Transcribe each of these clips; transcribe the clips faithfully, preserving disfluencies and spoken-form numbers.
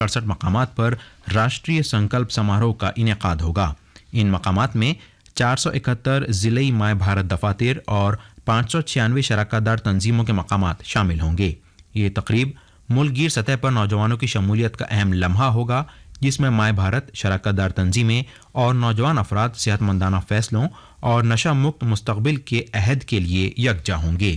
अड़सठ मकामात पर राष्ट्रीय संकल्प समारोह का इनेकाद होगा। इन मकामात में चार सौ इकहत्तर जिले माय भारत दफातर और पाँच सौ छियानवे शराकतदार तंजीमों के मकामात शामिल होंगे। ये तकरीब मुल्कगीर सतह पर नौजवानों की शमूलियत का अहम लम्हा होगा, जिसमें माय भारत शराकतदार तंजीमें और नौजवान अफराद सेहतमंदाना फैसलों और नशा मुक्त मुस्तकबिल के अहद के लिए यकजा होंगे।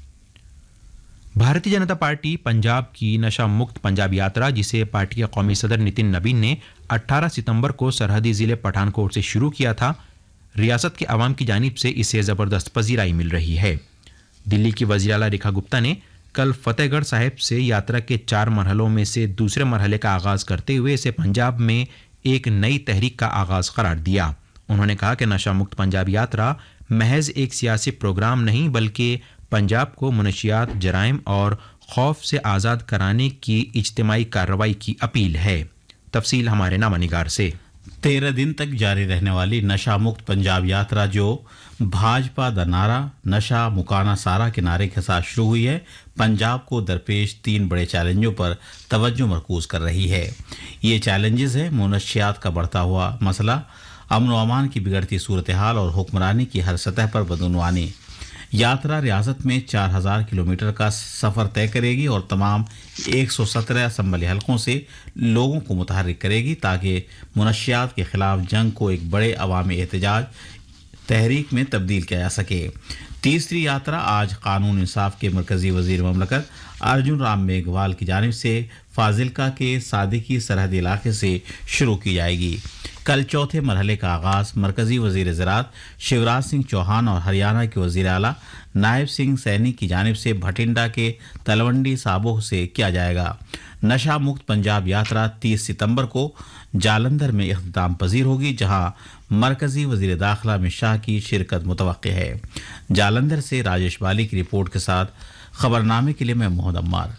भारतीय जनता पार्टी पंजाब की नशा मुक्त पंजाब यात्रा, जिसे पार्टी के कौमी सदर नितिन नबीन ने अठारह सितंबर को सरहदी जिले पठानकोट से शुरू किया था, रियासत के अवाम की जानिब से इसे ज़बरदस्त पजीराई मिल रही है। दिल्ली की वज़ीर आला रेखा गुप्ता ने कल फतेहगढ़ साहिब से यात्रा के चार मरहलों में से दूसरे मरहले का आगाज़ करते हुए इसे पंजाब में एक नई तहरीक का आगाज़ करार दिया। उन्होंने कहा कि नशा मुक्त पंजाब यात्रा महज एक सियासी प्रोग्राम नहीं, बल्कि पंजाब को मनशियात, जराइम और खौफ से आज़ाद कराने की इज्तिमाई कार्रवाई की अपील है। तफसील हमारे नामा निगार से। तेरह दिन तक जारी रहने वाली नशा मुक्त पंजाब यात्रा, जो भाजपा द नारा नशा मुकाना सारा के नारे के साथ शुरू हुई है, पंजाब को दरपेश तीन बड़े चैलेंजों पर तवज्जो मरकूज कर रही है। ये चैलेंजेस हैं मनशियात का बढ़ता हुआ मसला, अमन व अमान की बिगड़ती सूरत हाल और हुक्मरानी की हर सतह पर बदउनवानी। यात्रा रियासत में चार हजार किलोमीटर का सफ़र तय करेगी और तमाम एक सौ सत्रह असम्बली हलकों से लोगों को मुतहर्रिक करेगी, ताकि मनशियात के खिलाफ जंग को एक बड़े अवामी एहतजाज तहरीक में तब्दील किया जा सके। तीसरी यात्रा आज कानून इंसाफ के मरकजी वजीर ममलकत अर्जुन राम मेघवाल की जानिब से फाजिलका के सादिकी सरहदी इलाके से शुरू की जाएगी। कल चौथे मरहले का आगाज़ मरकजी वजीर ज़राअत शिवराज सिंह चौहान और हरियाणा के वजीर आला नायब सिंह सैनी की जानिब से भटिंडा के तलवंडी साबोह से किया जाएगा। नशा मुक्त पंजाब यात्रा तीस सितंबर को जालंधर में इख्तिताम पजीर होगी, जहां मरकजी वजीर दाखिला अमित शाह की शिरकत मुतवक्के है। जालंधर से राजेश बाली की रिपोर्ट के साथ खबरनामे के लिए मैं मोहम्मद अम्मार।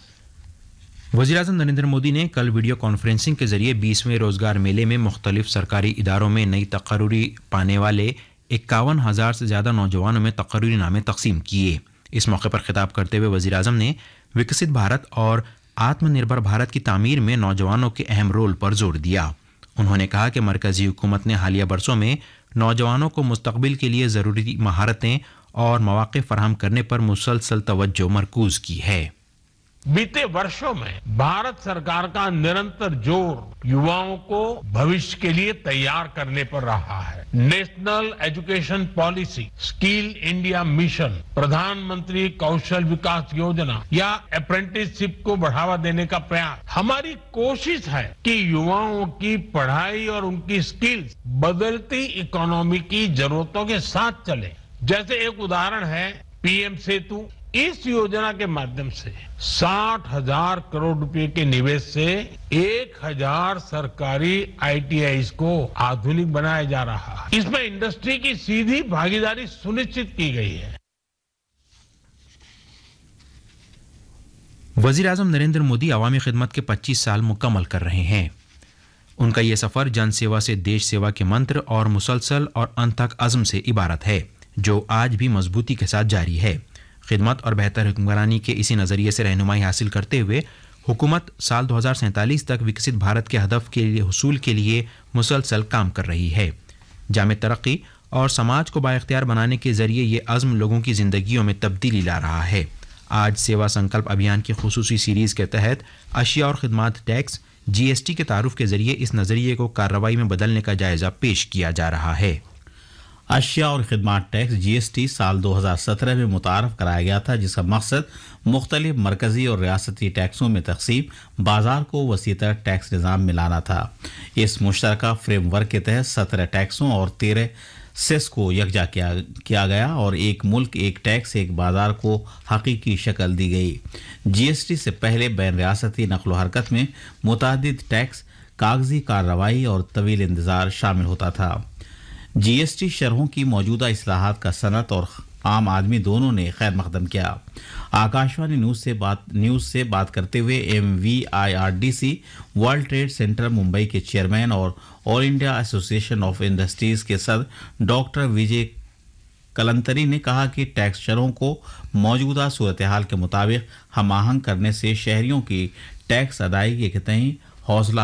वज़ीर आज़म नरेंद्र मोदी ने कल वीडियो कॉन्फ्रेंसिंग के जरिए बीसवें रोजगार मेले में मुख्तलिफ सरकारी इदारों में नई तकर्रुरी पाने वाले इक्यावन हज़ार से ज़्यादा नौजवानों में तकर्रुरी नामे तकसीम किए। इस मौके पर खिताब करते हुए वज़ीर आज़म ने विकसित भारत और आत्मनिर्भर भारत की तामीर में नौजवानों के अहम रोल पर जोर दिया। उन्होंने कहा कि मरकजी हुकूमत ने हालिया बरसों में नौजवानों को मुस्तकबिल के लिए ज़रूरी महारतें और मौक़े फराहम करने पर मुसलसल तवज्जो मरकूज की है। बीते वर्षों में भारत सरकार का निरंतर जोर युवाओं को भविष्य के लिए तैयार करने पर रहा है। National education policy, skill India mission, प्रधानमंत्री कौशल विकास योजना या अप्रेंटिसशिप को बढ़ावा देने का प्रयास। हमारी कोशिश है कि युवाओं की पढ़ाई और उनकी स्किल्स बदलती इकोनॉमी की जरूरतों के साथ चले। जैसे एक उदाहरण है पीएम सेतु। इस योजना के माध्यम से साठ हजार करोड़ रुपए के निवेश से एक हजार सरकारी आईटीआईज को आधुनिक बनाया जा रहा है। इसमें इंडस्ट्री की सीधी भागीदारी सुनिश्चित की गई है। वजीर आज़म नरेंद्र मोदी अवामी खिदमत के पच्चीस साल मुकम्मल कर रहे हैं। उनका ये सफर जन सेवा से देश सेवा के मंत्र और मुसलसल और अंत तक अज़्म से इबारत है, जो आज भी मजबूती के साथ जारी है। खिदमत और बेहतर हुक्मरानी के इसी नज़रिए से रहनुमाई हासिल करते हुए हुकूमत साल दो हज़ार सैंतालीस तक विकसित भारत के हदफ के लिए हुसूल के लिए मुसलसल काम कर रही है। जामे तरक्की और समाज को बाइख्तियार बनाने के जरिए ये अज़्म लोगों की ज़िंदगियों में तब्दीली ला रहा है। आज सेवा संकल्प अभियान की खुसूसी सीरीज़ के तहत अशिया और खिदमात टैक्स जीएसटी के तारुफ के जरिए इस नज़रिए को कार्रवाई में बदलने का जायज़ा पेश किया जा रहा है। अशिया और खिदमात टैक्स जीएसटी साल दो हज़ार सत्रह में मुतारफ़ कराया गया था, जिसका मकसद मुख्तलिफ मरकज़ी और रियासती टैक्सों में तकसीम, बाजार को वसीतर टैक्स निज़ाम में लाना था। इस मुश्तरका फ्रेमवर्क के तहत सत्रह टैक्सों और तेरह सेस को यकजा किया किया गया और एक मुल्क एक टैक्स एक बाजार को हकीकी शक्ल दी गई। जीएसटी से पहले बैन रियासती नक़्ल व हरकत में मुतअद्दिद टैक्स, कागजी कार्रवाई और तवील इंतज़ार शामिल होता था। जीएसटी शरहों की मौजूदा इस्लाहात का सनत और आम आदमी दोनों ने खैर मकदम किया। आकाशवाणी न्यूज़ से बात न्यूज़ से बात करते हुए M we I R D C world trade centre Mumbai के चेयरमैन और all India association of industries के सदर डॉक्टर विजय कलंतरी ने कहा कि टैक्स शरहों को मौजूदा सूरत हाल के मुताबिक हम आहंग करने से शहरियों की टैक्स अदायगी के तय हौसला